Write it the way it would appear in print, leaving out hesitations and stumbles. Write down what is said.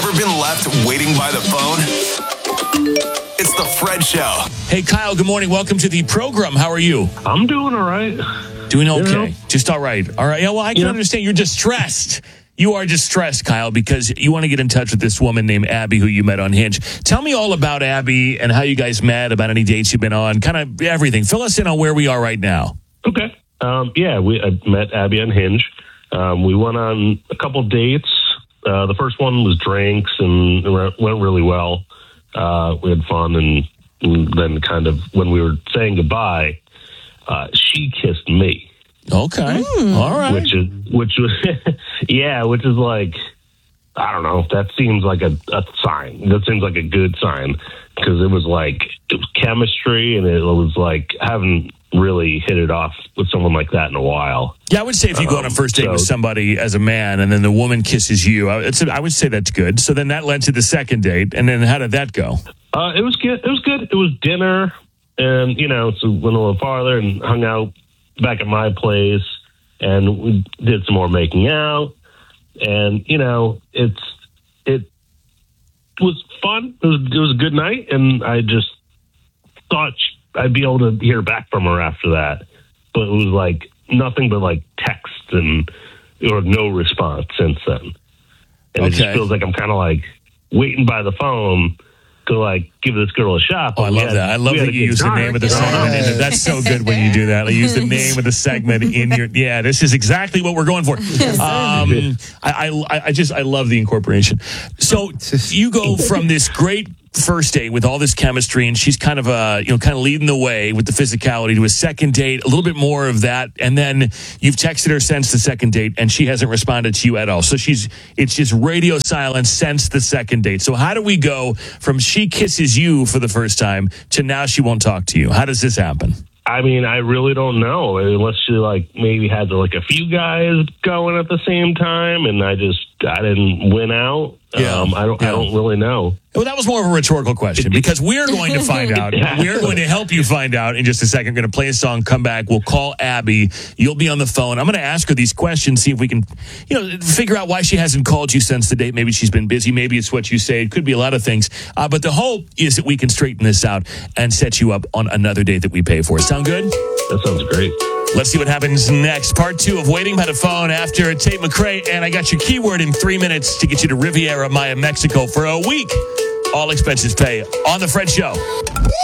Ever been left waiting by the phone? It's the Fred Show. Hey, Kyle, good morning. Welcome to the program. How are you? I'm doing all right. Doing okay. You know? Just all right. All right. Yeah, well, I can understand you're distressed. You are distressed, Kyle, because you want to get in touch with this woman named Abby who you met on Hinge. Tell me all about Abby and how you guys met, about any dates you've been on, kind of everything. Fill us in on where we are right now. Okay. I met Abby on Hinge. We went on a couple dates. The first one was drinks and it went really well. We had fun, and then kind of when we were saying goodbye, she kissed me. Okay. All right. Which is like, I don't know. That seems like a sign. That seems like a good sign, because it was chemistry, and it was like I haven't really hit it off with someone like that in a while. Yeah, I would say if you go on a first date with somebody as a man and then the woman kisses you, I would say that's good. So then that led to the second date, and then how did that go? It was good. It was good. It was dinner, and so went a little farther and hung out back at my place, and we did some more making out, and it was fun. It was a good night, and I just thought I'd be able to hear back from her after that, but it was like nothing but like text or no response since then. And It just feels like I'm kind of like waiting by the phone to like give this girl a shot. Oh, I love that. I love that you use the name of the segment. That's so good when you do that. I use the name of the segment in your. Yeah, this is exactly what we're going for. I love the incorporation. So you go from this great first date with all this chemistry, and she's kind of leading the way with the physicality, to a second date, a little bit more of that, and then you've texted her since the second date, and she hasn't responded to you at all. So it's just radio silence since the second date. So how do we go from she kisses you for the first time to now she won't talk to you? How does this happen? I mean, I really don't know, unless she maybe had a few guys going at the same time, and I didn't win out. I don't really know. Well, that was more of a rhetorical question, because we're going to find out. We're going to help you find out in just a second. We're going to play a song, come back. We'll call Abby. You'll be on the phone. I'm going to ask her these questions, see if we can, figure out why she hasn't called you since the date. Maybe she's been busy. Maybe it's what you say. It could be a lot of things. But the hope is that we can straighten this out and set you up on another date that we pay for. Sound good? That sounds great. Let's see what happens next. Part 2 of Waiting by the Phone after Tate McRae. And I got your keyword in 3 minutes to get you to Riviera Maya, Mexico for a week. All expenses paid on The Fred Show.